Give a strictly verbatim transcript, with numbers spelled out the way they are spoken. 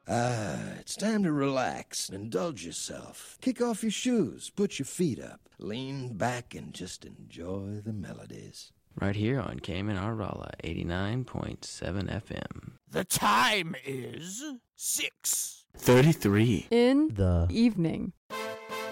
Ah, it's time to relax and indulge yourself. Kick off your shoes, put your feet up, lean back, and just enjoy the melodies. Right here on Cayman Arala, eighty-nine point seven F M. The time is six thirty-three in the evening.